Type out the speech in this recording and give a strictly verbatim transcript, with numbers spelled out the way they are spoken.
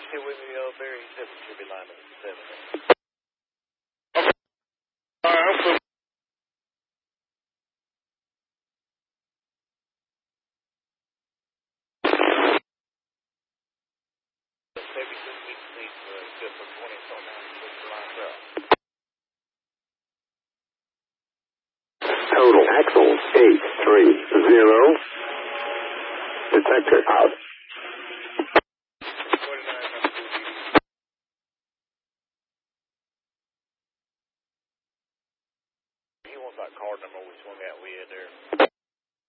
Here with me, uh, Barry seven should be line up seven. All right, I'm put- seventy-two weeks lead for good for twenty, so now it's lines up. Total Axle eight three zero. Detector out. He wants that card number we swung out with there.